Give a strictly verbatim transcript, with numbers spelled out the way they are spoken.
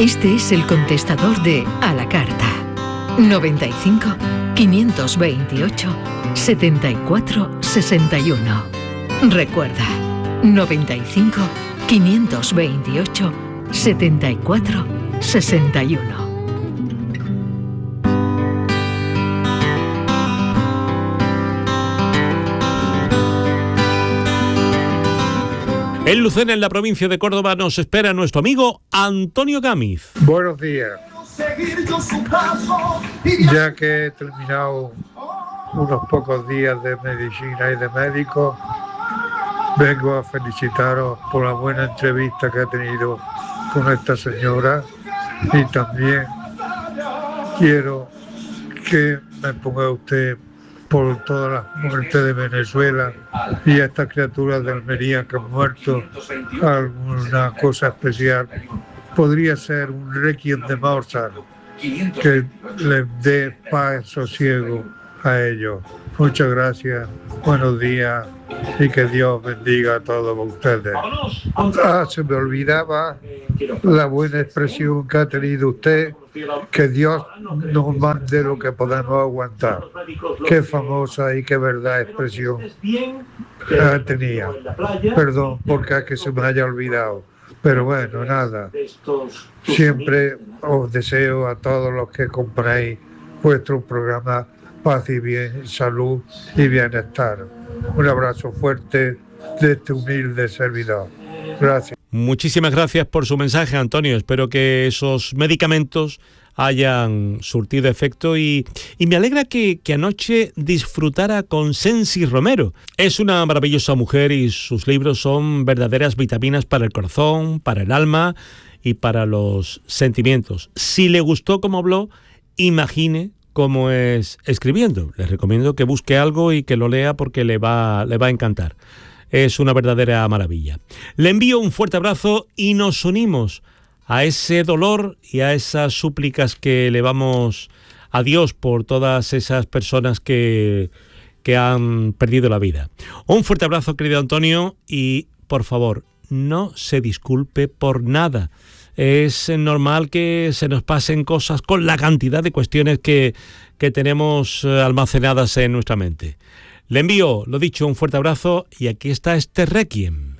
Este es el contestador de A la Carta. noventa y cinco, quinientos veintiocho, setenta y cuatro, sesenta y uno. Recuerda, noventa y cinco, quinientos veintiocho, setenta y cuatro, sesenta y uno. En Lucena, en la provincia de Córdoba, nos espera nuestro amigo Antonio Gámez. Buenos días. Ya que he terminado unos pocos días de medicina y de médico, vengo a felicitaros por la buena entrevista que he tenido con esta señora, y también quiero que me ponga usted por todas las muertes de Venezuela y a estas criaturas de Almería que han muerto, alguna cosa especial. Podría ser un requiem de Mozart que les dé paz y sosiego a ellos. Muchas gracias, buenos días y que Dios bendiga a todos ustedes. Ah, se me olvidaba la buena expresión que ha tenido usted, que Dios nos mande lo que podemos aguantar. Qué famosa y qué verdad expresión tenía. Perdón porque que se me haya olvidado, pero bueno, nada. Siempre os deseo a todos los que compráis vuestro programa paz y bien, salud y bienestar. Un abrazo fuerte de este humilde servidor. Gracias. Muchísimas gracias por su mensaje, Antonio. Espero que esos medicamentos hayan surtido efecto y, y me alegra que, que anoche disfrutara con Sensi Romero. Es una maravillosa mujer y sus libros son verdaderas vitaminas para el corazón, para el alma y para los sentimientos. Si le gustó cómo habló, imagine cómo es escribiendo. Les recomiendo que busque algo y que lo lea porque le va, le va a encantar. Es una verdadera maravilla. Le envío un fuerte abrazo y nos unimos a ese dolor y a esas súplicas que elevamos a Dios por todas esas personas que, que han perdido la vida. Un fuerte abrazo, querido Antonio, y por favor, no se disculpe por nada. Es normal que se nos pasen cosas con la cantidad de cuestiones que, que tenemos almacenadas en nuestra mente. Le envío, lo dicho, un fuerte abrazo y aquí está este Requiem.